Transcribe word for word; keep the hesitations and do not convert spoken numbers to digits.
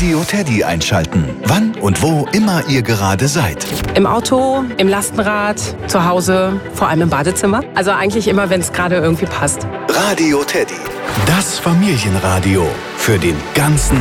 Radio Teddy einschalten. Wann und wo immer ihr gerade seid. Im Auto, im Lastenrad, zu Hause, vor allem im Badezimmer. Also eigentlich immer, wenn es gerade irgendwie passt. Radio Teddy. Das Familienradio für den ganzen